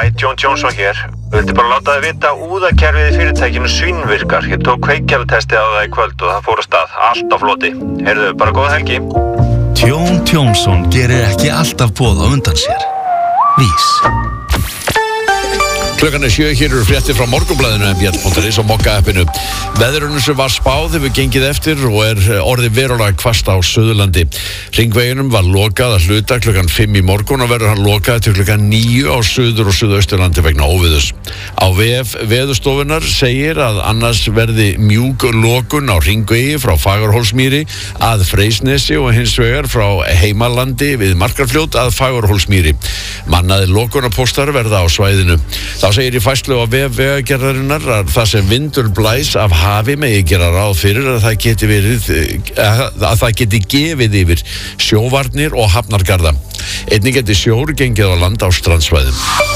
John Johnson hér. Vildi bara láta þið vita að úðakerfið í fyrirtækinu svínvirkar. Ég tók kveikjartestið á það í kvöld og það fór af stað. Allt á floti. Heyrðu, bara góða helgi. John Johnson gerir ekki alltaf boð á undan sér. Vís. Klukkan 7, hér eru fréttir frá Morgunblaðinu mbl.is og Mokka-appinu. Veðrunum sem var spáð hefur gengið eftir og orðið verulega hvasst á Suðurlandi. Hringveginum var lokað að hluta klukkan 5 í morgun og verður hann lokað til klukkan 9 á Suður- og Suðausturlandi vegna óveðurs. Á VF Veðurstofunnar segir að annars verði mjúk lokun á hringvegi frá Fagurhólsmýri að Freysnesi og hins vegar frá Heimalandi við Markarfljót að Fagurhólsmýri. Mannaðir lokunarpóstar verða á svæðinu. Þá segir í færslu á VF Vegagerðarinnar að það sem vindur blæs af hafi megi gera ráð fyrir að það geti gefið yfir sjóvarnir og hafnargarða. Einnig geti sjór gengið á land á strandsvæðum.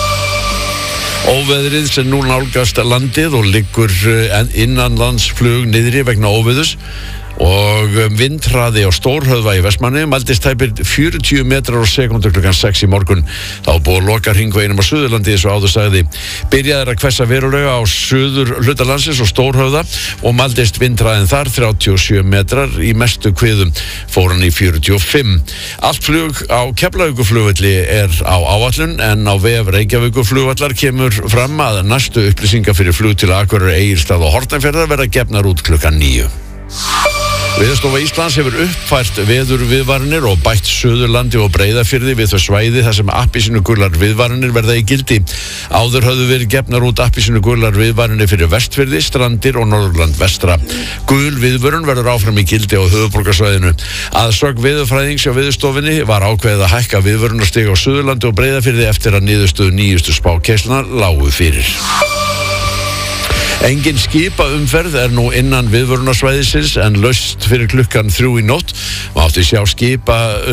Óveðrið sem nú nálgast landið og liggur innanlandsflug niðri vegna óveðurs og vindhraði á Stórhöfða í Vestmannaeyjum mældist tæpir 40 metrar á sekúndu klukkan 6 í morgun. Þá búið að loka hringveginum á Suðurlandi eins og áður sagði. Byrjaði að hvessa verulega á suður hluta landsins og Stórhöfða og mældist vindhraðin þar 37 metrar, í mestu kviðum fór hann í 45. Allt flug á Keflavíkurflugvelli á áætlun en á VF Reykjavíkurflugvallar kemur fram að næstu upplýsingar fyrir flug til Akureyrar, Egilsstaða og Hornafjarðar verða gefnar út klukkan 9. Veðurstofa Íslands hefur uppfært veðurviðvaranir og bætt Suðurlandi og Breiðafirði við þau svæði þar sem appelsínugullar viðvaranir verða í gildi. Áður höfðu verið gefnar út appelsínugullar viðvaranir fyrir Vestfirði, Strandir og Norðurland vestra. Gul viðvörun verður áfram í gildi á höfuðborgarsvæðinu. Að sögn veðurfræðings hjá Veðurstofunni var ákveðið að hækka viðvörunarstig á Suðurlandi og Breiðafirði eftir að niðurstöðu nýjustu spákeyrslna lágu fyrir. Engin skipaumferð nú innan viðvörunarsvæðisins en laust fyrir klukkan 3 í nótt. Mátti sjá skip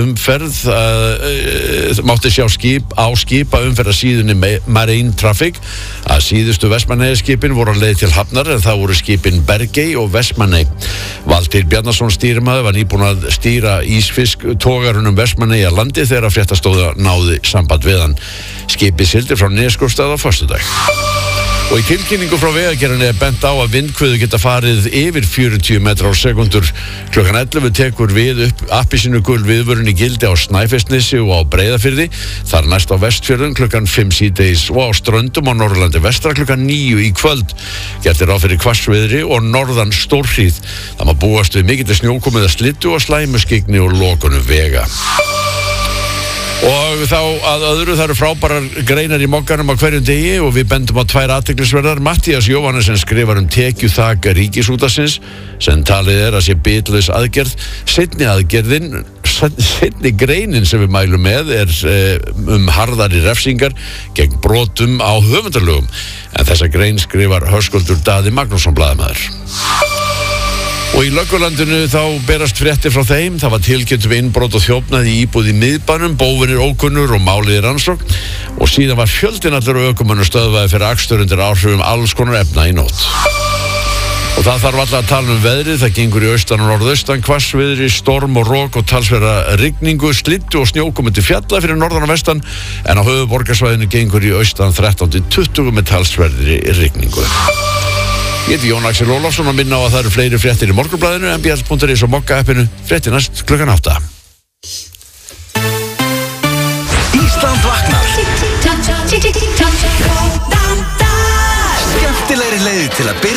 á skipaumferð að síðunni Marine Traffic. Að síðustu Vestmannaeyjaskipin voru að leið til hafnar en það voru skipin Bergey og Vestmannaey. Valtýr Bjarnason stýrimaður var nýbúinn að stýra ísfisktogarunum Vestmannaeyja landi þegar fréttastofa náði samband við hann. Skipið sigldi frá Neskaupstað á föstudag. Og í tilkynningu frá Vegagerðinni bent á að vindhviður geta farið yfir 40 metrar á sekundur. Klukkan 11 tekur við upp appelsínugul viðvörun í gildi á Snæfellsnesi og á Breiðafirði. Þar næst á Vestfjörðum klukkan 5 síðdegis og á Ströndum á Norðurlandi vestra klukkan 9 í kvöld. Gert ráð fyrir hvassviðri og norðan stórhríð. Það má búast við mikilli snjókomu eða slyddu og slæmuskyggni og lokunum vega. Og þá að öðru, það eru frábærar greinar í Mokkanum á hverjum degi og við bendum á 2 athyglisverðar. Matthías Jóhannesson skrifar tekjuþak Ríkisútvarpsins sem talið að sé bitlaus aðgerð. Seinni greinin sem við mælum með harðari refsingar gegn brotum á höfundalögum. En þessa grein skrifar Höskuldur Daði Magnússon blaðamaður. Og í Löggurlandinu þá berast fréttir frá þeim. Það var tilkynnt innbrot og þjófnað í íbúð í miðbænum, bófinir ókunnur og málið rannsókn. Og síðan var fjöldinn allur ökumönnum stöðvaði fyrir akstur undir áhrifum alls konar efna í nótt. Og það þarf alltaf að tala veðrið. Það gengur í austan og norðaustan hvassviðri, storm og rok og talsverða rigningu, slyddu og snjókomu til fjalla fyrir norðan og vestan. En á höfuðborgarsvæðinu gengur í austan 13-20 með talsverðri rigningu. Ég heiti Jón Axel Ólafsson og minna á að það eru fleiri fréttir í Morgunblaðinu, mbl.is og Mokka-appinu. Fréttir næst klukkan 8. Ísland vaknar. Skemmtilegri leiðir til að byrja